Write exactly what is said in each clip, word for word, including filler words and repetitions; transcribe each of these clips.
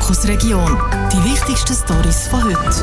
Fokus Region. Die wichtigsten Storys von heute.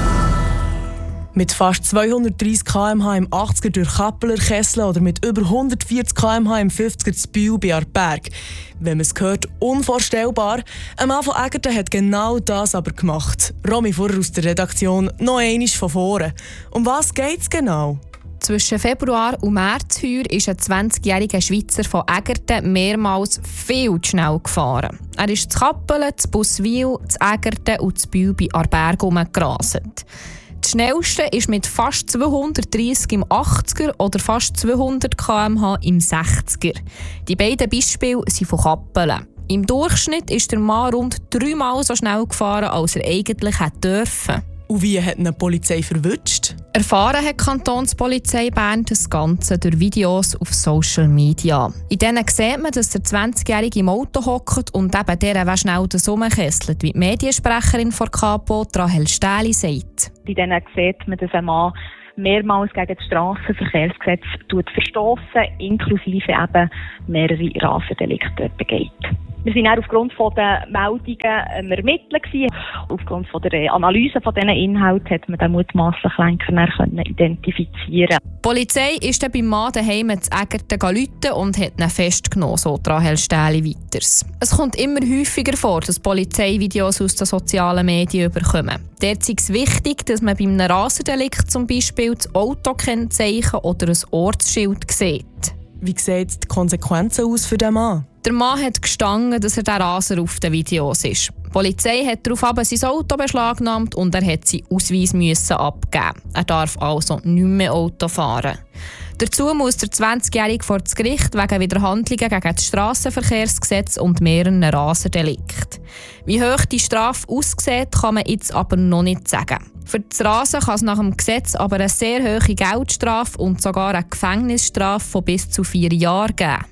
Mit fast zweihundertdreissig Kilometer pro Stunde im achtziger durch Kappeler, Kessel oder mit über hundertvierzig Kilometer pro Stunde im fünfziger zu Biel bei Aarberg. Wenn man es hört, unvorstellbar. Ein Mann von Egerten hat genau das aber gemacht. Romy Furrer aus der Redaktion, noch einmal von vorne. Um was geht es genau? Zwischen Februar und März heuer ist ein zwanzigjähriger Schweizer von Egerten mehrmals viel zu schnell gefahren. Er ist zu Kappelen, zu Buswil, zu Egerten und zu Biel bei Aarberg herumgerastet. Das schnellste ist mit fast zweihundertdreissig im achtziger oder fast zweihundert Kilometer pro Stunde im sechziger. Die beiden Beispiele sind von Kappelen. Im Durchschnitt ist der Mann rund dreimal so schnell gefahren, als er eigentlich hätte dürfen. Und wie hat ihn die Polizei verwünscht? Erfahren hat die Kantonspolizei Bern das Ganze durch Videos auf Social Media. In denen sieht man, dass der zwanzigjährige im Auto hockt und eben der schnell das rumkesselt, wie die Mediensprecherin von Kapo, Rahel Stähli, sagt. In denen sieht man, dass ein Mann mehrmals gegen das Strassenverkehrsgesetz verstossen, inklusive eben mehrere Rassendelikte begeht. Wir waren aufgrund der Meldungen ermittelt. Aufgrund der Analyse dieser Inhalte hat man den mutmaßlichen Lenker identifizieren. Die Polizei ist dann beim Mann daheim zu Egerten gerufen und hat ihn festgenommen, so Rahel Stähli weiters. Es kommt immer häufiger vor, dass Polizeivideos aus den sozialen Medien überkommen. Dort ist es wichtig, dass man bei einem Rassendelikt zum Beispiel das Autokennzeichen oder ein Ortsschild sieht. Wie sehen die Konsequenzen aus für den Mann? Der Mann hat gestanden, dass er der Raser auf den Videos ist. Die Polizei hat daraufhin sein Auto beschlagnahmt und er hat seinen Ausweis müssen abgeben. Er darf also nicht mehr Auto fahren. Dazu muss der zwanzigjährige vor das Gericht wegen Widerhandlungen gegen das Strassenverkehrsgesetz und mehreren Rasendelikten. Wie hoch die Strafe aussieht, kann man jetzt aber noch nicht sagen. Für das Rasen kann es nach dem Gesetz aber eine sehr hohe Geldstrafe und sogar eine Gefängnisstrafe von bis zu vier Jahren geben.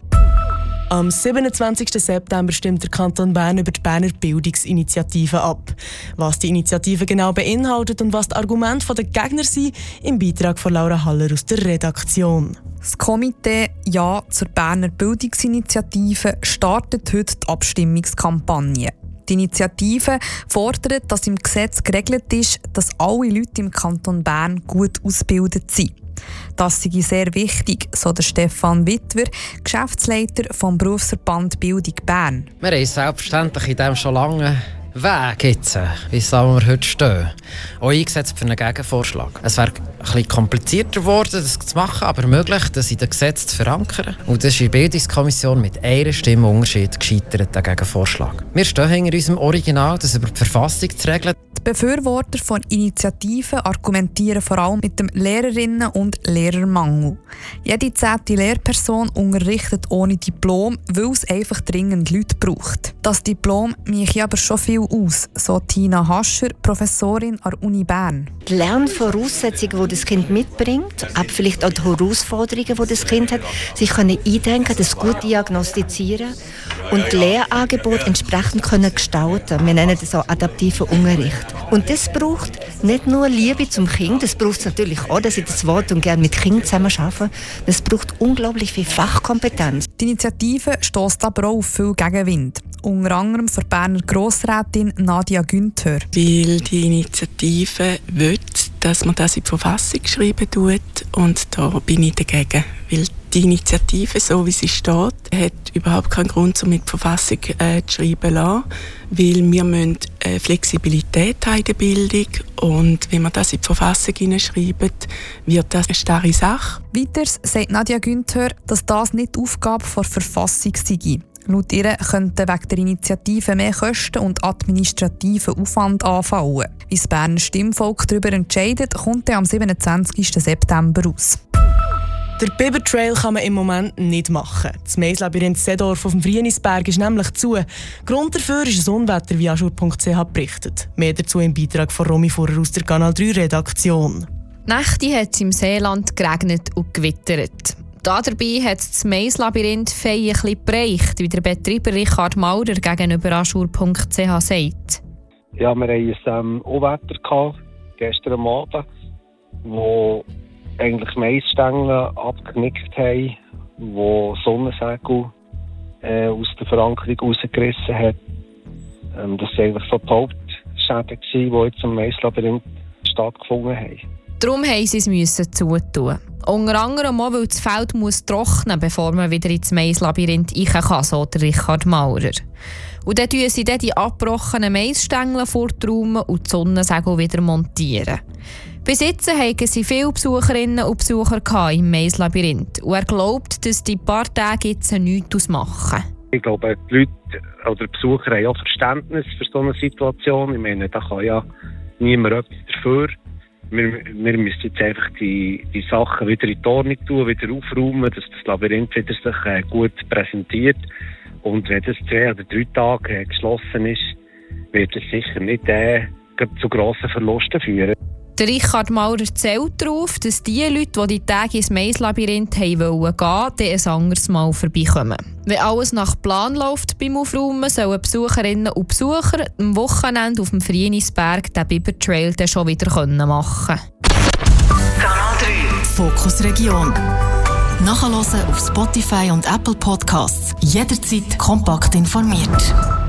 Am siebenundzwanzigsten September stimmt der Kanton Bern über die Berner Bildungsinitiative ab. Was die Initiative genau beinhaltet und was die Argumente der Gegner sind, im Beitrag von Laura Haller aus der Redaktion. Das Komitee Ja zur Berner Bildungsinitiative startet heute die Abstimmungskampagne. Die Initiative fordert, dass im Gesetz geregelt ist, dass alle Leute im Kanton Bern gut ausgebildet sind. Das sei sehr wichtig, so der Stefan Wittwer, Geschäftsleiter vom Berufsverband Bildung Bern. Wir haben selbstverständlich in diesem schon langen Weg, jetzt, wie wir heute stehen, auch eingesetzt für einen Gegenvorschlag. Es wäre ein bisschen komplizierter geworden, das zu machen, aber möglich, das in den Gesetzen zu verankern. Und das ist in der Bildungskommission mit einer Stimme Unterschied gescheitert, der Gegenvorschlag. Wir stehen hinter unserem Original, das über die Verfassung zu regeln. Die Befürworter von Initiativen argumentieren vor allem mit dem Lehrerinnen- und Lehrermangel. Jede zehnte Lehrperson unterrichtet ohne Diplom, weil es einfach dringend Leute braucht. Das Diplom mache aber schon viel aus, so Tina Hascher, Professorin an der Uni Bern. Die Lernvoraussetzungen, die das Kind mitbringt, aber vielleicht auch die Herausforderungen, die das Kind hat, sich können eindenken, das gut diagnostizieren und Lehrangebote entsprechend können gestalten. Wir nennen das auch adaptiven Unterricht. Und das braucht nicht nur Liebe zum Kind, das braucht es natürlich auch, dass ich das Wort und gerne mit Kindern zusammen arbeite. Das braucht unglaublich viel Fachkompetenz. Die Initiative stösst aber auch auf viel Gegenwind. Unter anderem von Berner Grossrätin Nadia Günther. Weil die Initiative will, dass man das in die Verfassung schreiben tut und da bin ich dagegen. Weil die Initiative, so wie sie steht, hat überhaupt keinen Grund, um in die Verfassung äh, zu schreiben lassen, weil wir müssen äh, Flexibilität haben in der Bildung und wenn wir das in die Verfassung hineinschreiben, wird das eine starre Sache. Weiters sagt Nadia Günther, dass das nicht die Aufgabe der Verfassung sei. Laut ihr könnten wegen der Initiative mehr Kosten und administrativen Aufwand anfallen. Wie das Berner Stimmvolk darüber entscheidet, kommt er am siebenundzwanzigsten September raus. Der Biber Trail kann man im Moment nicht machen. Das Maislabyrinth Seedorf auf dem Frienisberg ist nämlich zu. Grund dafür ist ein Unwetter, wie aschur punkt c h berichtet. Mehr dazu im Beitrag von Romy Furrer aus der Kanal drei Redaktion. Nächte hat es im Seeland geregnet und gewittert. Da dabei hat das Maislabyrinth fein ein bisschen bereicht, wie der Betreiber Richard Maurer gegenüber aschur punkt c h sagt. Ja, wir hatten ein Unwetter gestern Abend, wo eigentlich Maisstängel abgenickt haben, wo Sonnensegel äh, aus der Verankerung rausgerissen hat. Ähm, das sind eigentlich so die Schäden, die jetzt im Maislabyrinth stattgefunden haben. Darum mussten sie es zutun. Unter anderem auch, weil das Feld muss trocknen muss, bevor man wieder ins Maislabyrinth rein kann, so der Richard Maurer. Und dann tun sie dann die abgebrochenen Maisstängel forträumen und die Sonnensegel wieder montieren. Bis jetzt hatten sie viele Besucherinnen und Besucher im Maislabyrinth. Und er glaubt, dass die paar Tage jetzt nichts ausmachen. Ich glaube, die Leute oder die Besucher haben auch Verständnis für so eine Situation. Ich meine, da kann ja niemand etwas dafür. Wir, wir müssen jetzt einfach die, die Sachen wieder in die Ordnung tun, wieder aufräumen, dass das Labyrinth wieder sich äh, gut präsentiert. Und wenn das zwei oder drei Tage äh, geschlossen ist, wird es sicher nicht äh, zu grossen Verlusten führen. Der Richard Maurer zählt darauf, dass die Leute, die die Tage ins Maislabyrinth wollten, dann ein anderes Mal vorbeikommen. Wenn alles nach Plan läuft beim Aufräumen, sollen Besucherinnen und Besucher am Wochenende auf dem Frienisberg den Bibertrail dann schon wieder machen können. Kanal drei Fokus Region. Nachhören auf Spotify und Apple Podcasts. Jederzeit kompakt informiert.